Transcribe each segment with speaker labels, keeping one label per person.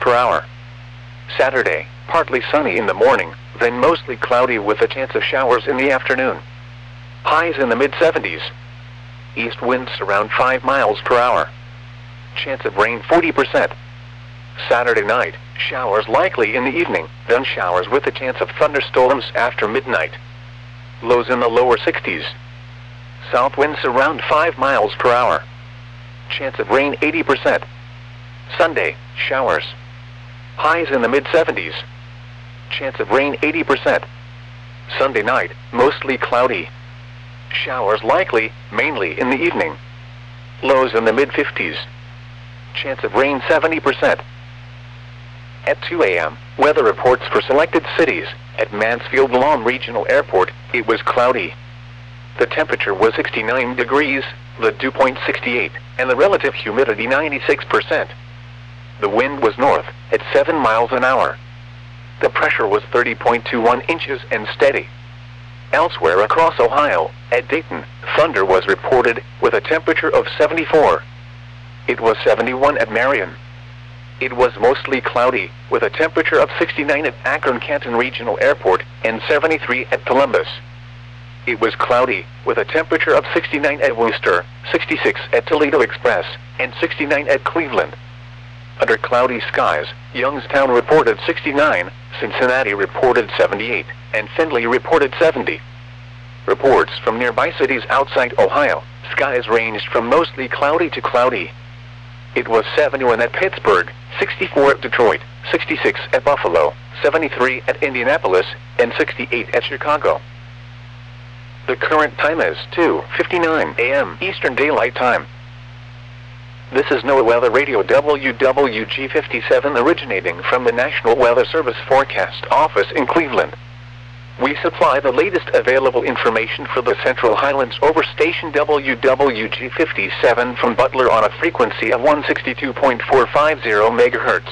Speaker 1: per hour. Saturday, partly sunny in the morning, then mostly cloudy with a chance of showers in the afternoon. Highs in the mid-70s. East winds around 5 miles per hour. Chance of rain 40%. Saturday night, showers likely in the evening, then showers with a chance of thunderstorms after midnight. Lows in the lower 60s. South winds around 5 miles per hour. Chance of rain 80%. Sunday, showers. Highs in the mid-70s. Chance of rain 80%. Sunday night, mostly cloudy. Showers likely, mainly in the evening. Lows in the mid-50s. Chance of rain 70%. At 2 a.m., weather reports for selected cities. At Mansfield Lawn Regional Airport, it was cloudy. The temperature was 69 degrees, the dew point 68, and the relative humidity 96%. The wind was north, at 7 miles an hour. The pressure was 30.21 inches and steady. Elsewhere across Ohio, at Dayton, thunder was reported, with a temperature of 74. It was 71 at Marion. It was mostly cloudy, with a temperature of 69 at Akron-Canton Regional Airport and 73 at Columbus. It was cloudy, with a temperature of 69 at Worcester, 66 at Toledo Express, and 69 at Cleveland. Under cloudy skies, Youngstown reported 69, Cincinnati reported 78, and Findlay reported 70. Reports from nearby cities outside Ohio, skies ranged from mostly cloudy to cloudy. It was 71 at Pittsburgh, 64 at Detroit, 66 at Buffalo, 73 at Indianapolis, and 68 at Chicago. The current time is 2:59 a.m. Eastern Daylight Time. This is NOAA Weather Radio WWG57 originating from the National Weather Service Forecast Office in Cleveland. We supply the latest available information for the Central Highlands over station WWG57 from Butler on a frequency of 162.450 MHz.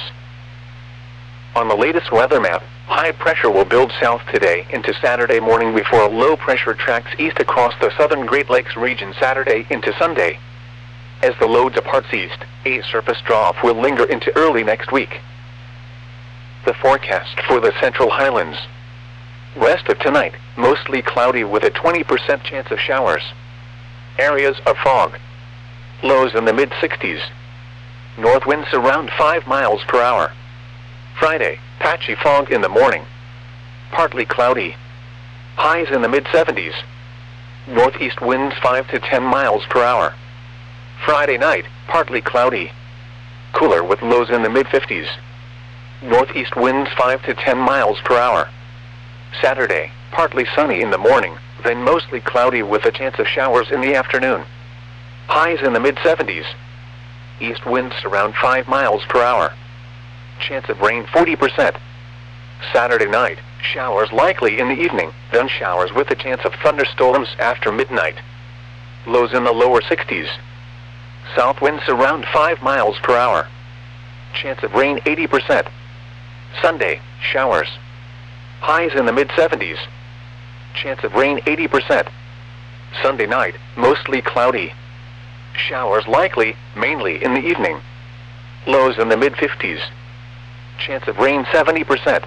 Speaker 1: On the latest weather map, high pressure will build south today into Saturday morning before low pressure tracks east across the southern Great Lakes region Saturday into Sunday. As the low departs east, a surface trough will linger into early next week. The forecast for the Central Highlands. West of tonight, mostly cloudy with a 20% chance of showers. Areas of fog. Lows in the mid-60s. North winds around 5 miles per hour. Friday, patchy fog in the morning. Partly cloudy. Highs in the mid-70s. Northeast winds 5 to 10 miles per hour. Friday night, partly cloudy. Cooler with lows in the mid-50s. Northeast winds 5 to 10 miles per hour. Saturday, partly sunny in the morning, then mostly cloudy with a chance of showers in the afternoon. Highs in the mid-70s. East winds around 5 miles per hour. Chance of rain 40%. Saturday night, showers likely in the evening, then showers with a chance of thunderstorms after midnight. Lows in the lower 60s. South winds around 5 miles per hour. Chance of rain 80%. Sunday, showers. Highs in the mid-70s. Chance of rain 80%. Sunday night, mostly cloudy. Showers likely, mainly in the evening. Lows in the mid-50s. Chance of rain 70%.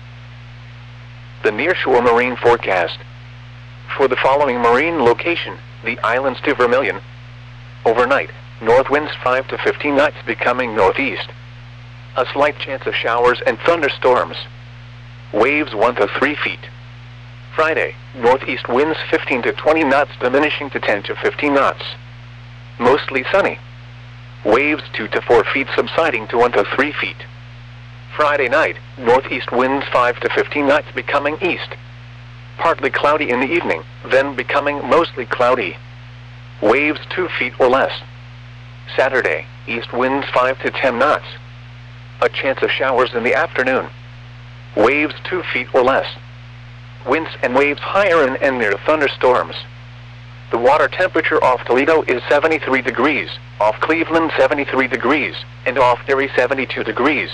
Speaker 1: The nearshore marine forecast. For the following marine location, the islands to Vermilion. Overnight, north winds 5 to 15 knots becoming northeast. A slight chance of showers and thunderstorms. Waves 1 to 3 feet. Friday, northeast winds 15 to 20 knots diminishing to 10 to 15 knots. Mostly sunny. Waves 2 to 4 feet subsiding to 1 to 3 feet. Friday night, northeast winds 5 to 15 knots becoming east. Partly cloudy in the evening, then becoming mostly cloudy. Waves 2 feet or less. Saturday, east winds 5 to 10 knots. A chance of showers in the afternoon. Waves 2 feet or less. Winds and waves higher and near thunderstorms. The water temperature off Toledo is 73 degrees, off Cleveland 73 degrees, and off Erie 72 degrees.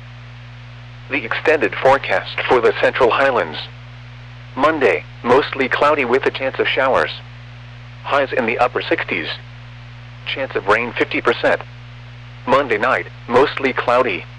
Speaker 1: The extended forecast for the Central Highlands. Monday, mostly cloudy with a chance of showers. Highs in the upper 60s. Chance of rain 50%. Monday night, mostly cloudy.